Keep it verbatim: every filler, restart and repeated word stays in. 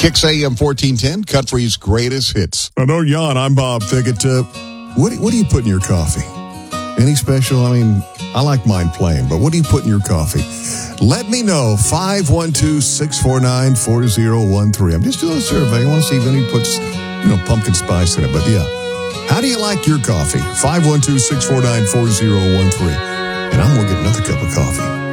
Kicks A M fourteen ten, Country's greatest hits. I know, Jan, I'm Bob Figgett. Uh, what, do- what do you put in your coffee? Any special? I mean, I like mine plain, but what do you put in your coffee? Let me know. five one two, six four nine, four zero one three. I'm just doing a survey. I want to see if anybody puts, you know, pumpkin spice in it. But yeah, how do you like your coffee? five one two, six four nine, four zero one three. And I'm going to get another cup of coffee.